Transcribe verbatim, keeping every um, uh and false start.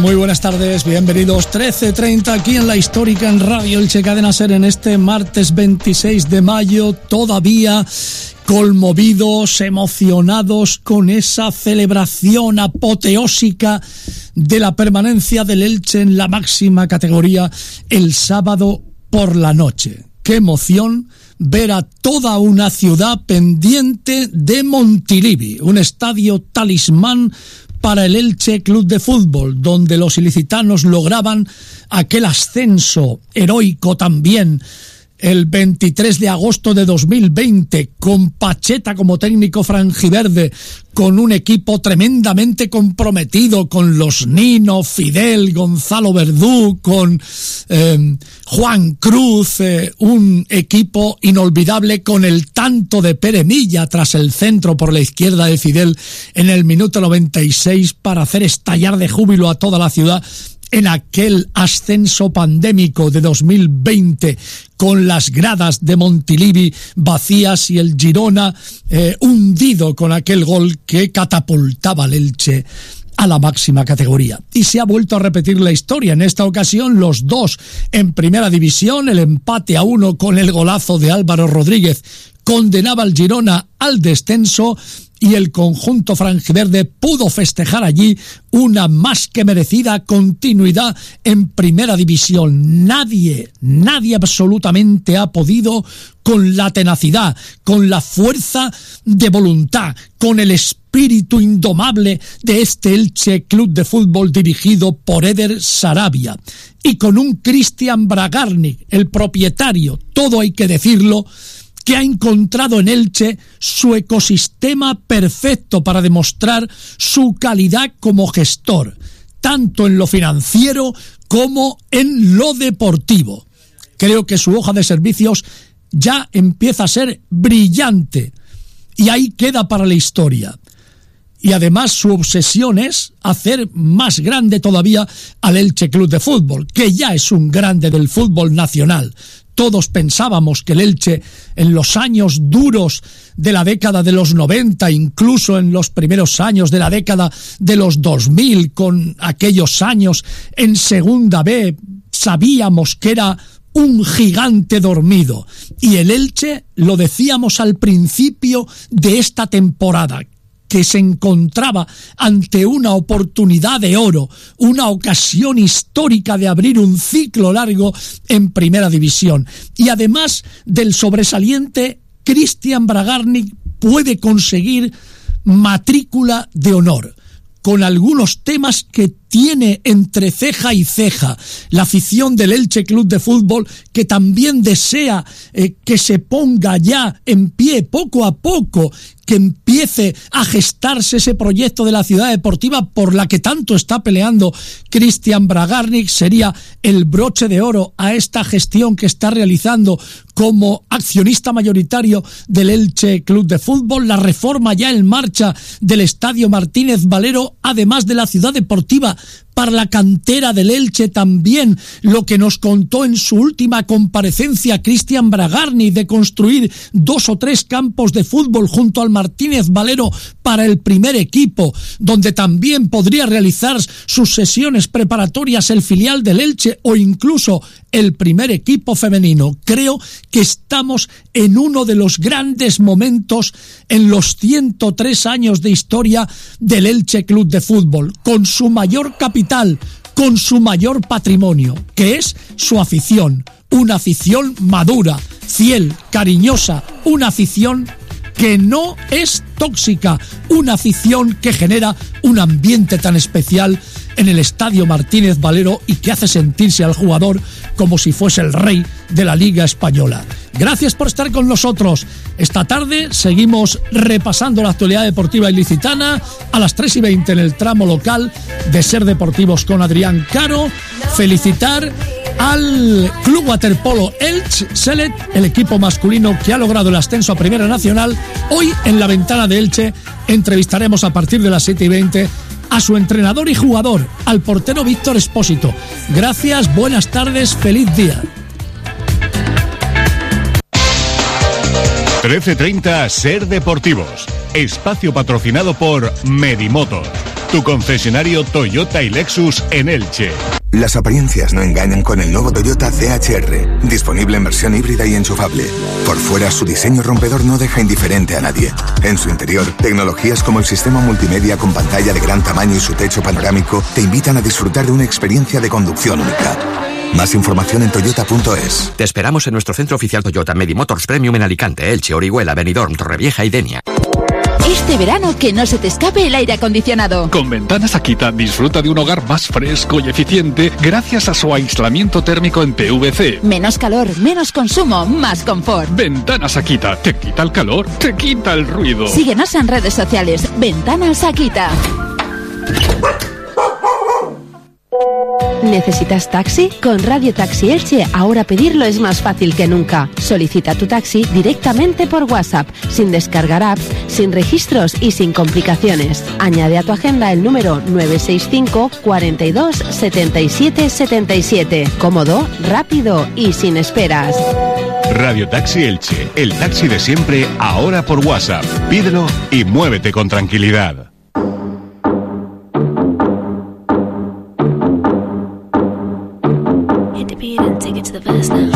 Muy buenas tardes, bienvenidos. trece treinta aquí en la histórica en Radio Elche Cadena Ser en este martes veintiséis de mayo, todavía conmovidos, emocionados con esa celebración apoteósica de la permanencia del Elche en la máxima categoría el sábado por la noche. ¡Qué emoción! Ver a toda una ciudad pendiente de Montilivi, un estadio talismán para el Elche Club de Fútbol, donde los ilicitanos lograban aquel ascenso heroico también el veintitrés de agosto de dos mil veinte, con Pacheta como técnico franjiverde, con un equipo tremendamente comprometido, con los Nino, Fidel, Gonzalo Verdú, con eh, Juan Cruz, eh, un equipo inolvidable con el tanto de Pere Milla tras el centro por la izquierda de Fidel en el minuto noventa y seis para hacer estallar de júbilo a toda la ciudad en aquel ascenso pandémico de dos mil veinte, con las gradas de Montilivi vacías y el Girona eh, hundido con aquel gol que catapultaba al Elche a la máxima categoría. Y se ha vuelto a repetir la historia, en esta ocasión los dos en primera división, el empate a uno con el golazo de Álvaro Rodríguez condenaba al Girona al descenso, y el conjunto franjiverde pudo festejar allí una más que merecida continuidad en primera división. Nadie, nadie absolutamente ha podido, con la tenacidad, con la fuerza de voluntad, con el espíritu indomable de este Elche Club de Fútbol dirigido por Eder Sarabia, y con un Cristian Bragarnik, el propietario, todo hay que decirlo, que ha encontrado en Elche su ecosistema perfecto para demostrar su calidad como gestor, tanto en lo financiero como en lo deportivo. Creo que su hoja de servicios ya empieza a ser brillante y ahí queda para la historia. Y además su obsesión es hacer más grande todavía al Elche Club de Fútbol, que ya es un grande del fútbol nacional. Todos pensábamos que el Elche en los años duros de la década de los noventa, incluso en los primeros años de la década de los dos mil, con aquellos años en Segunda B, sabíamos que era un gigante dormido. Y el Elche, lo decíamos al principio de esta temporada, que se encontraba ante una oportunidad de oro, una ocasión histórica de abrir un ciclo largo en primera división. Y además del sobresaliente, Cristian Bragarnik puede conseguir matrícula de honor, con algunos temas que tiene entre ceja y ceja la afición del Elche Club de Fútbol, que también desea eh, que se ponga ya en pie poco a poco, que empiece a gestarse ese proyecto de la ciudad deportiva por la que tanto está peleando Cristian Bragarnik. Sería el broche de oro a esta gestión que está realizando como accionista mayoritario del Elche Club de Fútbol, la reforma ya en marcha del Estadio Martínez Valero, además de la ciudad deportiva para la cantera del Elche, también lo que nos contó en su última comparecencia Cristian Bragarnik de construir dos o tres campos de fútbol junto al Martínez Valero para el primer equipo, donde también podría realizar sus sesiones preparatorias el filial del Elche o incluso el primer equipo femenino. Creo que estamos en uno de los grandes momentos en los ciento tres años de historia del Elche Club de Fútbol, con su mayor capital, con su mayor patrimonio, que es su afición, una afición madura, fiel, cariñosa, una afición que no es tóxica, una afición que genera un ambiente tan especial en el Estadio Martínez Valero y que hace sentirse al jugador como si fuese el rey de la Liga Española. Gracias por estar con nosotros. Esta tarde seguimos repasando la actualidad deportiva ilicitana a las tres y veinte en el tramo local de Ser Deportivos con Adrián Caro. Felicitar al Club Waterpolo Elche Selet, el equipo masculino que ha logrado el ascenso a Primera Nacional. Hoy en la ventana de Elche entrevistaremos a partir de las siete y veinte a su entrenador y jugador, al portero Víctor Espósito. Gracias, buenas tardes, feliz día. trece treinta Ser Deportivos, espacio patrocinado por Medimotor. tu concesionario Toyota y Lexus en Elche. Las apariencias no engañan con el nuevo Toyota C H R, disponible en versión híbrida y enchufable. Por fuera, su diseño rompedor no deja indiferente a nadie. En su interior, tecnologías como el sistema multimedia con pantalla de gran tamaño y su techo panorámico te invitan a disfrutar de una experiencia de conducción única. Más información en toyota punto es. Te esperamos en nuestro centro oficial Toyota Medimotors Premium en Alicante, Elche, Orihuela, Benidorm, Torrevieja y Denia. Este verano que no se te escape el aire acondicionado. Con Ventanas Akita disfruta de un hogar más fresco y eficiente gracias a su aislamiento térmico en P V C. Menos calor, menos consumo, más confort. Ventanas Akita, te quita el calor, te quita el ruido. Síguenos en redes sociales. Ventanas Akita. ¿Necesitas taxi? Con Radio Taxi Elche ahora pedirlo es más fácil que nunca. Solicita tu taxi directamente por WhatsApp, sin descargar apps, sin registros y sin complicaciones. Añade a tu agenda el número nueve seis cinco, cuarenta y dos, setenta y siete, setenta y siete. Cómodo, rápido y sin esperas. Radio Taxi Elche, el taxi de siempre, ahora por WhatsApp. Pídelo y muévete con tranquilidad. Hit the beat and take it to the verse now.